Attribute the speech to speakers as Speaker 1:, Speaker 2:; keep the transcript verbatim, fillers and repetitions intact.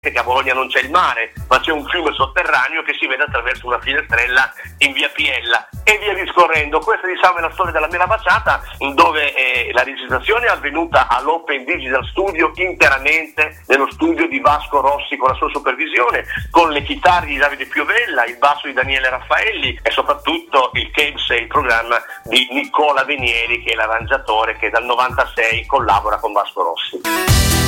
Speaker 1: che a Bologna non c'è il mare, ma c'è un fiume sotterraneo che si vede attraverso una finestrella in via Piella e via discorrendo. Questa, diciamo, è la storia della Mela Baciata, dove eh, la registrazione è avvenuta all'Open Digital Studio interamente nello studio di Vasco Rossi con la sua supervisione, con le chitarre di Davide Piovella, il basso di Daniele Raffaelli e soprattutto il Caves e il programma di Nicola Venieri, che è l'arrangiatore che dal novantasei collabora con Vasco Rossi.